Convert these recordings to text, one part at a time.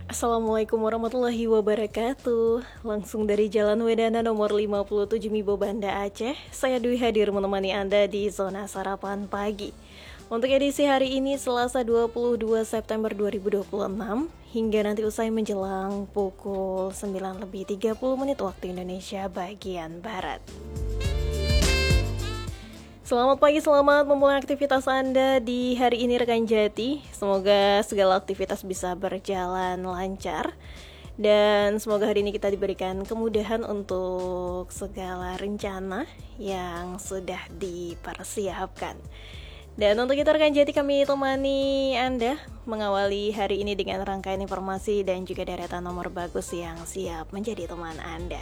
Assalamualaikum warahmatullahi wabarakatuh. Langsung dari Jalan Wedana nomor 57 Mibo Banda Aceh, saya Dwi hadir menemani Anda di Zona Sarapan Pagi. Untuk edisi hari ini Selasa 22 September 2026 hingga nanti usai menjelang pukul 9:30 waktu Indonesia bagian Barat. Selamat pagi, selamat memulai aktivitas Anda di hari ini rekan Jati. Semoga segala aktivitas bisa berjalan lancar. Dan semoga hari ini kita diberikan kemudahan untuk segala rencana yang sudah dipersiapkan. Dan untuk itu rekan Jati, kami temani Anda mengawali hari ini dengan rangkaian informasi dan juga deretan nomor bagus yang siap menjadi teman Anda.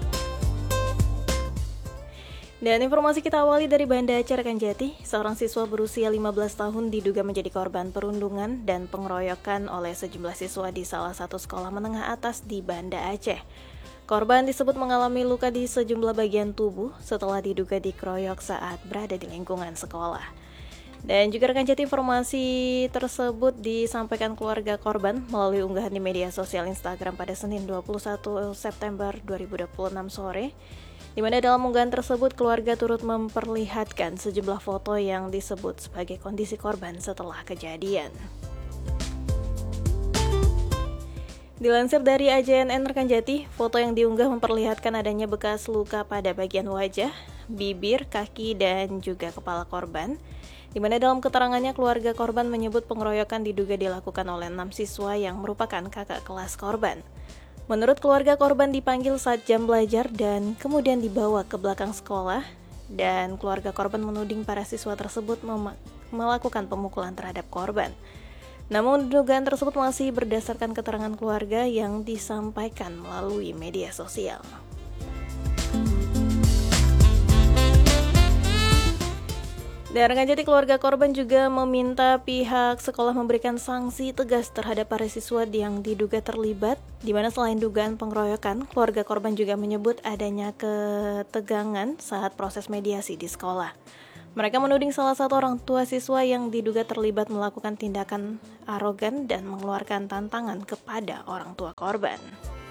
Dan informasi kita awali dari Banda Aceh rekan Jati. Seorang siswa berusia 15 tahun diduga menjadi korban perundungan dan pengeroyokan oleh sejumlah siswa di salah satu sekolah menengah atas di Banda Aceh. Korban disebut mengalami luka di sejumlah bagian tubuh setelah diduga dikeroyok saat berada di lingkungan sekolah. Dan juga rekan Jati, informasi tersebut disampaikan keluarga korban melalui unggahan di media sosial Instagram pada Senin 21 September 2026 sore. Di mana dalam unggahan tersebut keluarga turut memperlihatkan sejumlah foto yang disebut sebagai kondisi korban setelah kejadian. Dilansir dari AJNN rekan Jati, foto yang diunggah memperlihatkan adanya bekas luka pada bagian wajah, bibir, kaki, dan juga kepala korban. Di mana dalam keterangannya keluarga korban menyebut pengeroyokan diduga dilakukan oleh 6 siswa yang merupakan kakak kelas korban. Menurut keluarga korban dipanggil saat jam belajar dan kemudian dibawa ke belakang sekolah, dan keluarga korban menuding para siswa tersebut melakukan pemukulan terhadap korban. Namun dugaan tersebut masih berdasarkan keterangan keluarga yang disampaikan melalui media sosial. Dan rekan Jati, keluarga korban juga meminta pihak sekolah memberikan sanksi tegas terhadap para siswa yang diduga terlibat, di mana selain dugaan pengeroyokan, keluarga korban juga menyebut adanya ketegangan saat proses mediasi di sekolah. Mereka menuding salah satu orang tua siswa yang diduga terlibat melakukan tindakan arogan dan mengeluarkan tantangan kepada orang tua korban.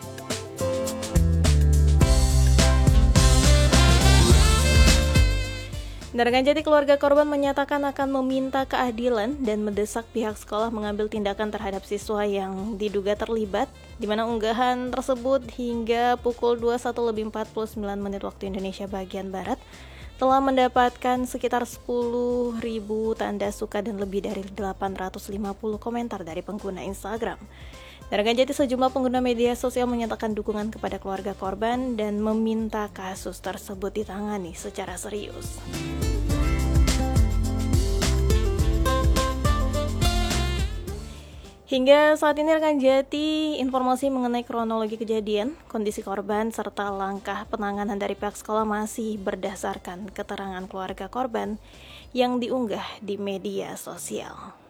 Dan rekan Jati, keluarga korban menyatakan akan meminta keadilan dan mendesak pihak sekolah mengambil tindakan terhadap siswa yang diduga terlibat, di mana unggahan tersebut hingga pukul 21:49 waktu Indonesia bagian Barat telah mendapatkan sekitar 10.000 tanda suka dan lebih dari 850 komentar dari pengguna Instagram. Dan rekan Jati, sejumlah pengguna media sosial menyatakan dukungan kepada keluarga korban dan meminta kasus tersebut ditangani secara serius. Hingga saat ini rekan Jati, informasi mengenai kronologi kejadian, kondisi korban, serta langkah penanganan dari pihak sekolah masih berdasarkan keterangan keluarga korban yang diunggah di media sosial.